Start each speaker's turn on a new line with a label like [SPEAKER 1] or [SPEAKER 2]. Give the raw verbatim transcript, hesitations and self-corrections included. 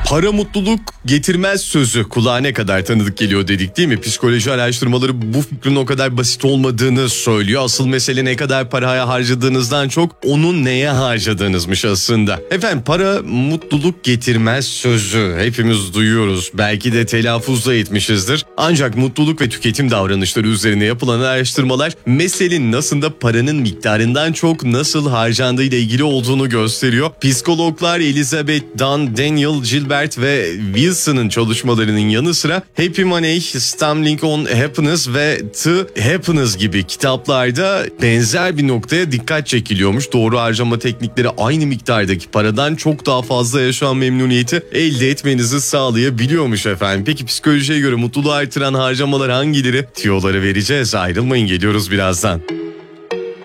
[SPEAKER 1] Para mutluluk getirmez sözü kulağa ne kadar tanıdık geliyor dedik değil mi? Psikoloji araştırmaları bu fikrin o kadar basit olmadığını söylüyor. Asıl mesele ne kadar paraya harcadığınızdan çok onun neye harcadığınızmış aslında. Efendim para mutluluk getirmez sözü hepimiz duyuyoruz. Belki de telaffuzda etmişizdir. Ancak mutluluk ve tüketim davranışları üzerine yapılan araştırmalar meselenin aslında paranın miktarından çok nasıl harcandığı ile ilgili olduğunu gösteriyor. Psikologlar Elizabeth Dunn, Daniel Gilbert ve Wilson'ın çalışmalarının yanı sıra Happy Money, Stumbling on Happiness ve The Happiness gibi kitaplarda benzer bir noktaya dikkat çekiliyormuş. Doğru harcama teknikleri aynı miktardaki paradan çok daha fazla yaşam memnuniyeti elde etmenizi sağlayabiliyormuş efendim. Peki psikolojiye göre mutluluğu artıran harcamalar hangileri? Tiyoları vereceğiz. Ayrılmayın, geliyoruz birazdan.